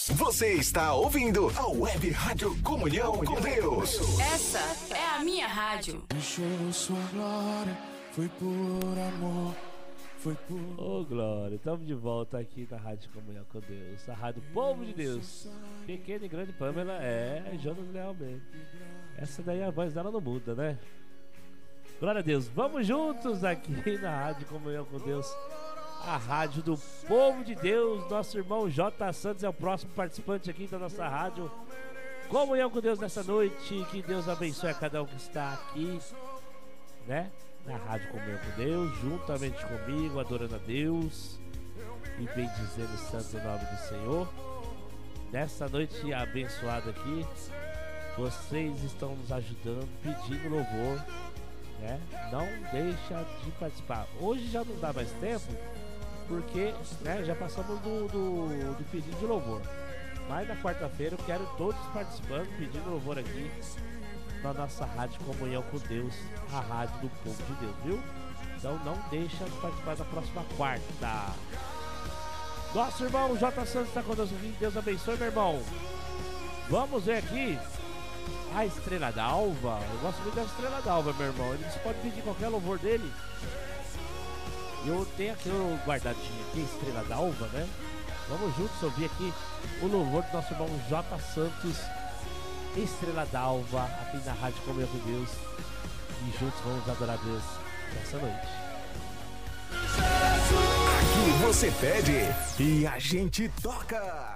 Você está ouvindo a Web Rádio Comunhão com Deus. Essa é a minha rádio. Enxergou sua glória, foi por amor, foi por... Ô Glória, estamos de volta aqui na Rádio Comunhão com Deus, a Rádio Povo de Deus. Pequena e grande Pamela, Jonas Leal mesmo. Essa daí a voz dela não muda, né? Glória a Deus, vamos juntos aqui na Rádio Comunhão com Deus, a rádio do povo de Deus. Nosso irmão J. Santos é o próximo participante aqui da nossa rádio Comunhão com Deus nessa noite. Que Deus abençoe a cada um que está aqui, né? Na rádio Comunhão com Deus, juntamente comigo, adorando a Deus e bendizendo o santo nome do Senhor. Nessa noite abençoada aqui, vocês estão nos ajudando, pedindo louvor, né? Não deixa de participar. Hoje já não dá mais tempo, porque, né, já passamos do pedido de louvor. Mas na quarta-feira eu quero todos participando, pedindo louvor aqui na nossa rádio Comunhão com Deus, a rádio do povo de Deus, viu? Então não deixa de participar da próxima quarta. Nosso irmão J. Santos está conosco aqui, Deus abençoe, meu irmão. Vamos ver aqui a Estrela d'Alva. Eu gosto muito da Estrela d'Alva, meu irmão. Você pode pedir qualquer louvor dele. Eu tenho aqui o guardadinho aqui, Estrela d'Alva, né? Vamos juntos ouvir aqui o louvor do nosso irmão J. Santos, Estrela d'Alva, aqui na Rádio Comunhão com Deus. E juntos vamos adorar a Deus nessa noite. Aqui você pede e a gente toca.